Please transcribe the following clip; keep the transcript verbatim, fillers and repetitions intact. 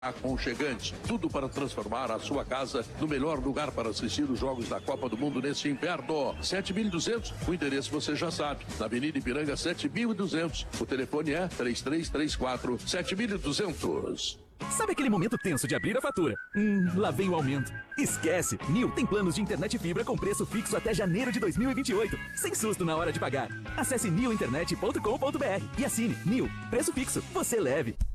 Aconchegante, tudo para transformar a sua casa no melhor lugar para assistir os jogos da Copa do Mundo neste inverno. sete mil e duzentos, o endereço você já sabe, na Avenida Ipiranga sete mil e duzentos. O telefone é três três três quatro sete mil e duzentos. Sabe aquele momento tenso de abrir a fatura? Hum, lá vem o aumento. Esquece! Nil tem planos de internet fibra com preço fixo até janeiro de dois mil e vinte e oito. Sem susto na hora de pagar. Acesse nil internet ponto com ponto br e assine Nil. Preço fixo. Você leve.